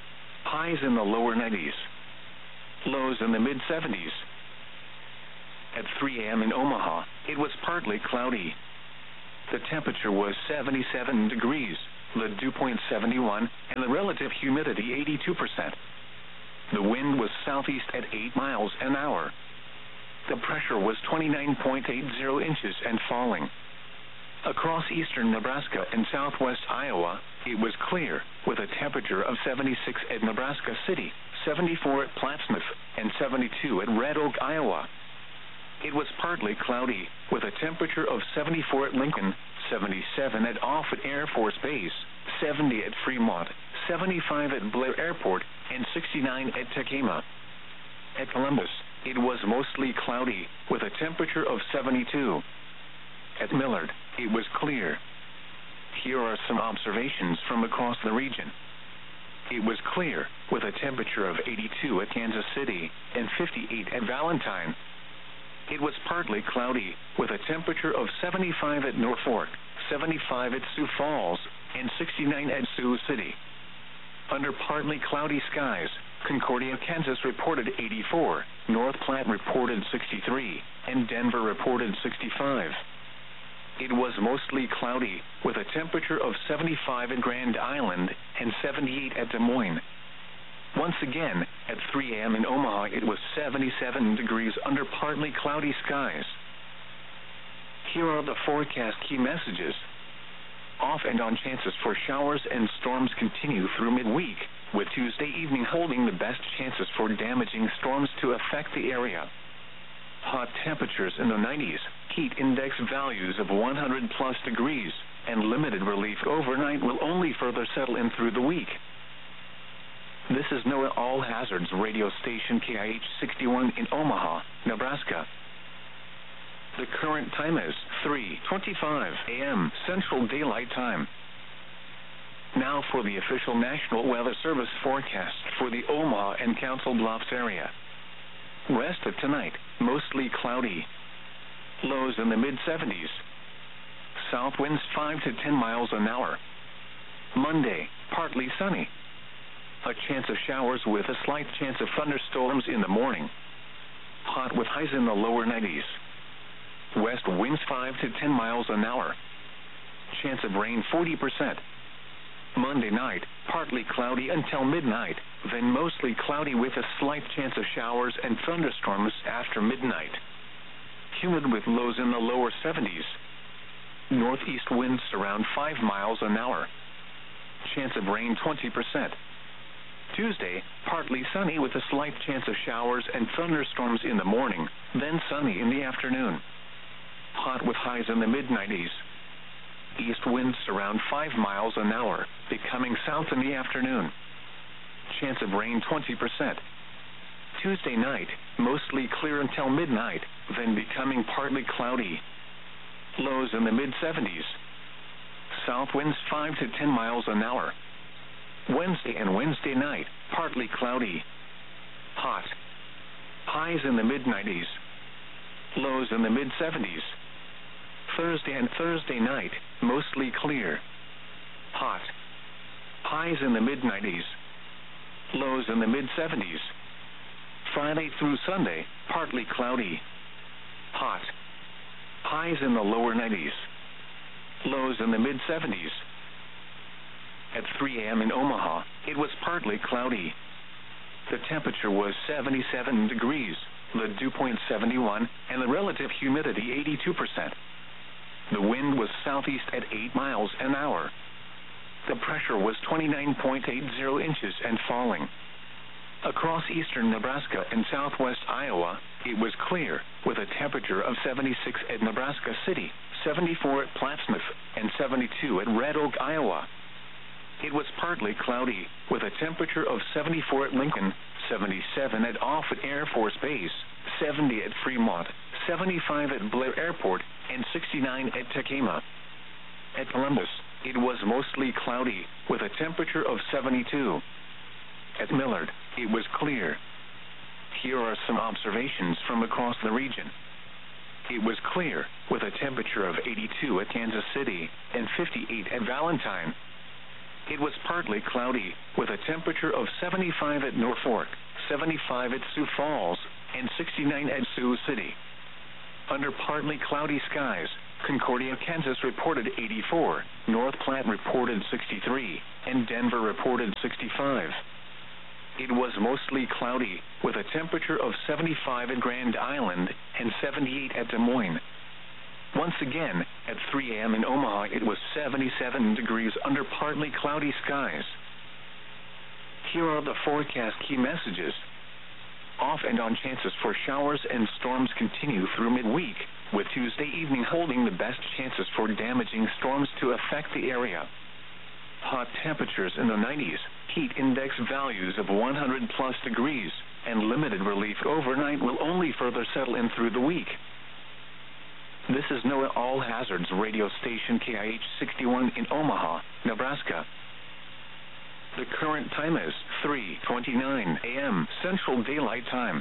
A: Highs in the lower nineties. Lows in the mid seventies. At three a m in Omaha, it was partly cloudy. The temperature was seventy-seven degrees, the dew point seventy-one, and the relative humidity eighty-two percent. The wind was southeast at eight miles an hour. The pressure was twenty-nine point eight zero inches and falling. Across eastern Nebraska and southwest Iowa, it was clear, with a temperature of seventy-six at Nebraska City, seventy-four at Plattsmouth, and seventy-two at Red Oak, Iowa. It was partly cloudy, with a temperature of seventy-four at Lincoln, seventy-seven at Offutt Air Force Base, seventy at Fremont, seventy-five at Blair Airport, and sixty-nine at Tekema. At Columbus, it was mostly cloudy, with a temperature of seventy-two. At Millard, it was clear. Here are some observations from across the region. It was clear, with a temperature of eighty-two at Kansas City, and fifty-eight at Valentine. It was partly cloudy, with a temperature of seventy-five at Norfolk, seventy-five at Sioux Falls, and sixty-nine at Sioux City. Under partly cloudy skies, Concordia, Kansas reported eighty-four, North Platte reported sixty-three, and Denver reported sixty-five. It was mostly cloudy, with a temperature of seventy-five at Grand Island and seventy-eight at Des Moines. Once again, at three a m in Omaha, it was seventy-seven degrees under partly cloudy skies. Here are the forecast key messages. Off and on chances for showers and storms continue through midweek, with Tuesday evening holding the best chances for damaging storms to affect the area. Hot temperatures in the nineties, heat index values of one hundred plus degrees, and limited relief overnight will only further settle in through the week. This is NOAA All Hazards radio station K I H sixty-one in Omaha, Nebraska. The current time is three twenty-five a m Central Daylight Time. Now for the official National Weather Service forecast for the Omaha and Council Bluffs area. Rest of tonight, mostly cloudy. Lows in the mid seventies. South winds five to ten miles an hour. Monday, partly sunny. A chance of showers with a slight chance of thunderstorms in the morning. Hot with highs in the lower nineties. West winds five to ten miles an hour. Chance of rain forty percent. Monday night, partly cloudy until midnight, then mostly cloudy with a slight chance of showers and thunderstorms after midnight. Humid with lows in the lower seventies. Northeast winds around five miles an hour. Chance of rain twenty percent. Tuesday, partly sunny with a slight chance of showers and thunderstorms in the morning, then sunny in the afternoon. Hot with highs in the mid nineties. East winds around five miles an hour, becoming south in the afternoon. Chance of rain twenty percent. Tuesday night, mostly clear until midnight, then becoming partly cloudy. Lows in the mid seventies. South winds five to ten miles an hour. Wednesday and Wednesday night, partly cloudy. Hot. Highs in the mid nineties. Lows in the mid seventies. Thursday and Thursday night, mostly clear. Hot. Highs in the mid nineties. Lows in the mid seventies. Friday through Sunday, partly cloudy. Hot. Highs in the lower nineties. Lows in the mid seventies. At three a m in Omaha, it was partly cloudy. The temperature was seventy-seven degrees, the dew point seventy-one, and the relative humidity eighty-two percent. The wind was southeast at eight miles an hour. The pressure was twenty-nine point eight zero inches and falling. Across eastern Nebraska and southwest Iowa, it was clear, with a temperature of seventy-six at Nebraska City, seventy-four at Plattsmouth, and seventy-two at Red Oak, Iowa. It was partly cloudy, with a temperature of seventy-four at Lincoln, seventy-seven at Offutt Air Force Base, seventy at Fremont, seventy-five at Blair Airport, and sixty-nine at Tekema. At Columbus, it was mostly cloudy, with a temperature of seventy-two. At Millard, it was clear. Here are some observations from across the region. It was clear, with a temperature of eighty-two at Kansas City, and fifty-eight at Valentine. It was partly cloudy, with a temperature of seventy-five at Norfolk, seventy-five at Sioux Falls, and sixty-nine at Sioux City. under partly cloudy skies. Concordia, Kansas reported eighty-four, North Platte reported sixty-three, and Denver reported sixty-five. It was mostly cloudy, with a temperature of seventy-five at Grand Island and seventy-eight at Des Moines. Once again, at three a m in Omaha it was seventy-seven degrees under partly cloudy skies. Here are the forecast key messages. Off and on chances for showers and storms continue through midweek, with Tuesday evening holding the best chances for damaging storms to affect the area. Hot temperatures in the nineties, heat index values of one hundred plus degrees, and limited relief overnight will only further settle in through the week. This is NOAA All Hazards radio station K I H sixty-one in Omaha, Nebraska. The current time is three twenty-nine a m Central Daylight Time.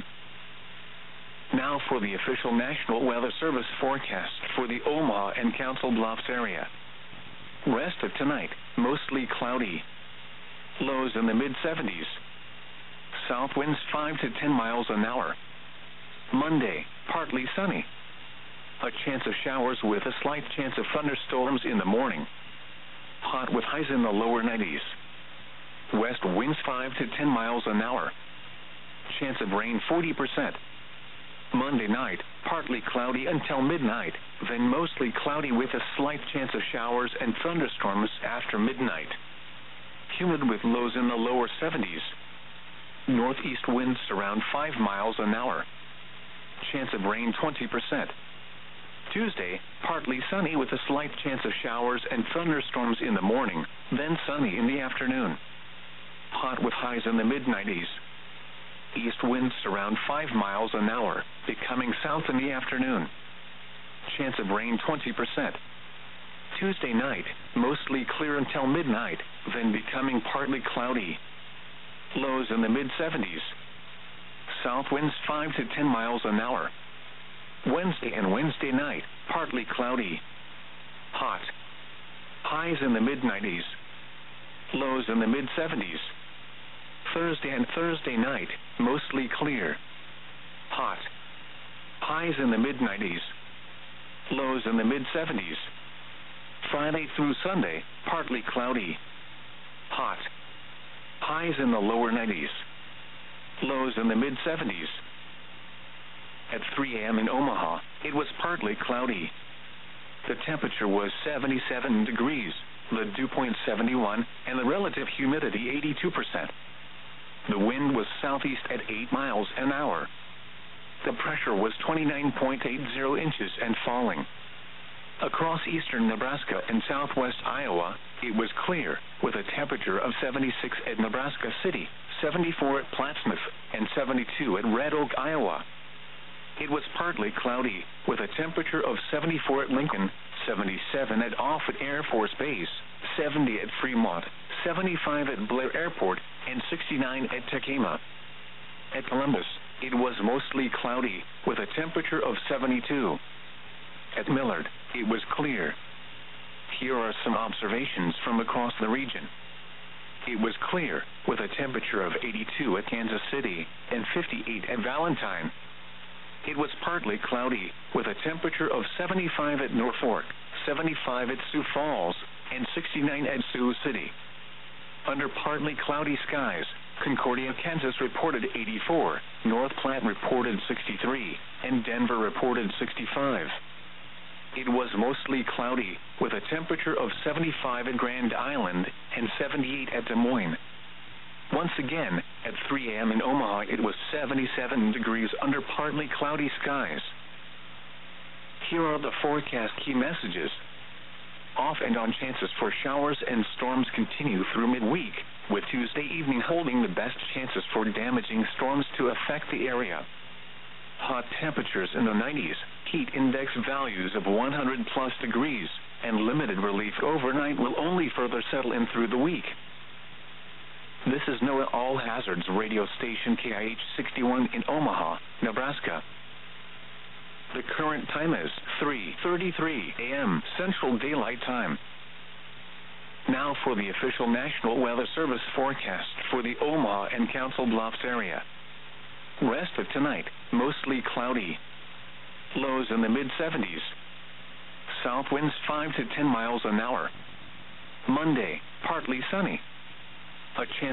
A: Now for the official National Weather Service forecast for the Omaha and Council Bluffs area. Rest of tonight, mostly cloudy. Lows in the mid seventies. South winds five to ten miles an hour. Monday, partly sunny. A chance of showers with a slight chance of thunderstorms in the morning. Hot with highs in the lower nineties. West winds five to ten miles an hour. Chance of rain forty percent. Monday night, partly cloudy until midnight, then mostly cloudy with a slight chance of showers and thunderstorms after midnight. Humid with lows in the lower seventies. Northeast winds around five miles an hour. Chance of rain twenty percent. Tuesday, partly sunny with a slight chance of showers and thunderstorms in the morning, then sunny in the afternoon. Hot with highs in the mid nineties. East winds around five miles an hour, becoming south in the afternoon. Chance of rain twenty percent. Tuesday night, mostly clear until midnight, then becoming partly cloudy. Lows in the mid seventies. South winds five to ten miles an hour. Wednesday and Wednesday night, partly cloudy. Hot. Highs in the mid nineties. Lows in the mid seventies. Thursday and Thursday night, mostly clear. Hot. Highs in the mid nineties. Lows in the mid seventies. Friday through Sunday, partly cloudy. Hot. Highs in the lower nineties. Lows in the mid seventies. At three a m in Omaha, it was partly cloudy. The temperature was seventy-seven degrees, the dew point seventy-one, and the relative humidity eighty-two percent. The wind was southeast at eight miles an hour. The pressure was twenty-nine point eight zero inches and falling. Across eastern Nebraska and southwest Iowa, it was clear, with a temperature of seventy-six at Nebraska City, seventy-four at Plattsmouth, and seventy-two at Red Oak, Iowa. It was partly cloudy, with a temperature of seventy-four at Lincoln, seventy-seven at Offutt Air Force Base, seventy at Fremont, seventy-five at Blair Airport, and sixty-nine at Tacoma. At Columbus, it was mostly cloudy, with a temperature of seventy-two. At Millard, it was clear. Here are some observations from across the region. It was clear, with a temperature of eighty-two at Kansas City, and fifty-eight at Valentine. It was partly cloudy, with a temperature of seventy-five at Norfolk, seventy-five at Sioux Falls, and sixty-nine at Sioux City. Under partly cloudy skies, Concordia, Kansas reported eighty-four, North Platte reported sixty-three, and Denver reported sixty-five. It was mostly cloudy, with a temperature of seventy-five at Grand Island and seventy-eight at Des Moines. Once again, at three a m in Omaha, it was seventy-seven degrees under partly cloudy skies. Here are the forecast key messages. Off and on chances for showers and storms continue through midweek, with Tuesday evening holding the best chances for damaging storms to affect the area. Hot temperatures in the nineties, heat index values of one hundred plus degrees, and limited relief overnight will only further settle in through the week. This is NOAA All Hazards radio station K I H sixty-one in Omaha, Nebraska. The current time is three thirty-three a m Central Daylight Time. Now for the official National Weather Service forecast for the Omaha and Council Bluffs area. Rest of tonight, mostly cloudy. lows in the mid seventies. South winds five to ten miles an hour. Monday, partly sunny. A chance